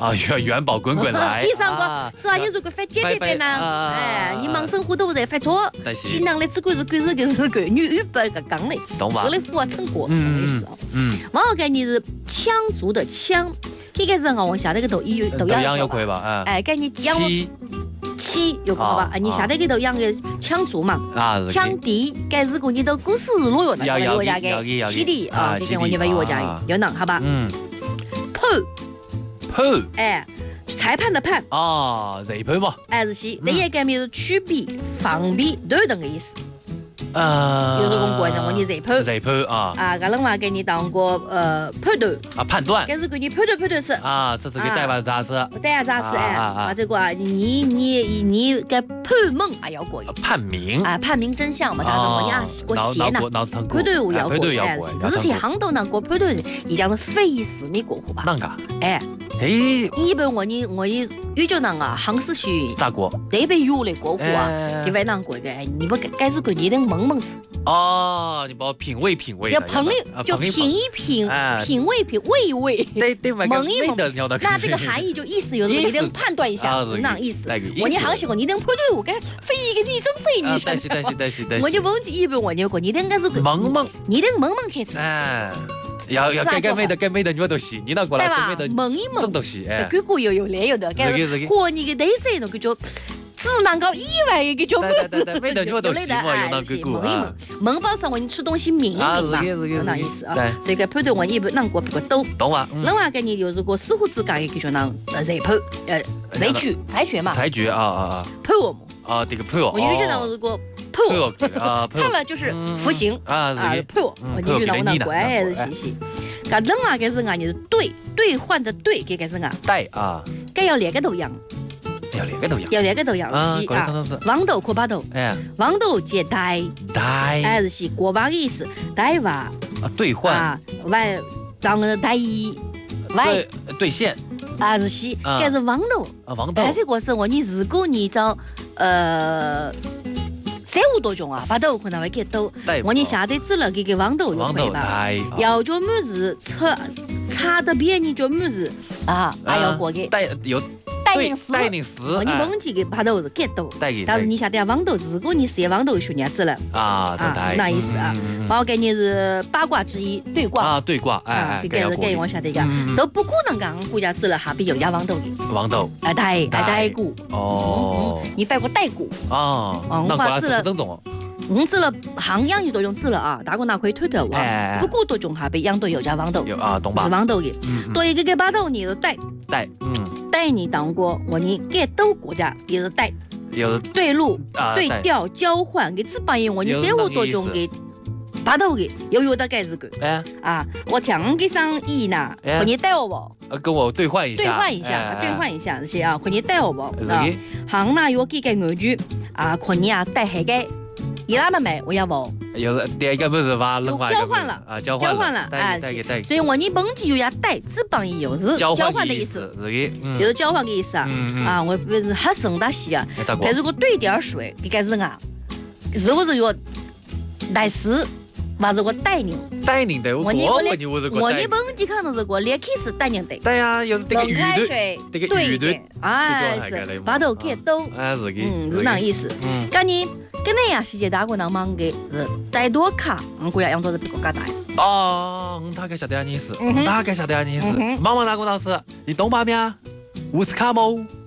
啊，元宝滚滚来。 以上个，是吧？你如果发简便呢，哎，你忙生活都在犯错，新郎的只管是管是个是个，女不个讲嘞，是嘞符合成果，什么意思哦？往后概念是羌族的羌，这个是啊，往下头个头羊有亏吧？ 哎，概念羊七有搞吧？你下头个头养个羌族嘛？羌地，该如果你的故事落哟，那个我家个七地啊，这个我你把我家有能好吧？判，哎，裁判的判啊，裁判嘛， 哎是是，那一个面是区别、方便都有这个意思。有时讲过呢，我你裁判啊，搿人话给你当过判断啊，判断， 但是给你判断是啊，这是个代办杂事， 哎，这个啊，你该判问还要过， 判明啊，判明真相嘛，但是我呀过写呢，判断我要过，而且杭州呢过判断，你讲是费事你过户吧？ 啷个？ 哎，一般我你遇着那个杭师学咋过？ 那边有来过户啊，你外啷过个？你不该是过你能蒙蒙吃？ 哦，你帮我品味， 要品就品一品，品味味，蒙一蒙。那这个含义就意思有时候你能判断一下，那意思。我你杭师过，你能判断我该非一个你真谁你晓得？我就忘记一般我你过，你能该是蒙， 你能蒙开始。 要该没得你们都行，你那过来没得蒙一蒙， 真都行。 哥哥有来有的，该和你个对手那个叫只能够意外一个叫对，没得你们都行嘛，有那哥哥。 蒙包上我你吃东西抿一抿嘛，那意思啊。所以个判断我你不能过不过懂啊。 另外个你就是个似乎自家一个叫那裁判裁决嘛。 裁决啊。 判我嘛。 啊，这个判我。 我遇见那我是个。判了就是服刑啊，判我你遇到我那乖是嘻嘻。搿另外个是啊，你是兑换的兑，搿个是啊。 代啊， 该要两个头羊。 要两个头羊是啊。王头过把头， 哎， 王头接代，哎是是过把的意思，代话啊兑换啊，外当个代一外兑现啊是是，搿是王头啊王头。 但是我是我你如果你找35多种啊，把头可能会给多。我你下头知了给个王头用会吧？要叫么子差的别你叫么子啊？还要过给带领词， 你忘记给把头是给多。但是你下头王头，如果你写王头学伢子了啊，那意思啊。包括给你是八卦之一对卦啊，对卦哎， 这个是给往下头个，都不可能讲国家知了下边有家王头的。 王头哎带股哦， 你翻过带股啊？ 那过来是正宗。 知了行养有多种知了啊，大家拿可以推特哇，不过多种下边养都有家王头有啊，懂吧？ 是王头的，多一个把头你是带你当过我你给都国家也是带， 有对路对调交换给只帮人我你35多种给。把头的有的该是个，啊，我听给上一呢，和你带我不？ 跟我兑换一下， 兑换一下这些啊，和你带我不？啊，行那有几个玩具啊，和你啊带黑个，伊拉妹我要不？ 有第一个不是吧？ 交换了啊，交换了啊，所以我你本地有呀带，只帮有是交换的意思，就是交换的意思啊，啊，我不是很生大西啊，但如果兑点水，应该是啊，是不是有带丝？嘛是个带领的，我你本地可能是个连开始带领的。 对呀，有这个雨水，对的，哎是，把头给都，是那意思。跟你呀，世界大国能忙的是带多卡，国家养多是比国家大。 哦，大概晓得你意思，大概晓得你意思。妈妈那个当时，你懂吧咩？乌斯卡冇。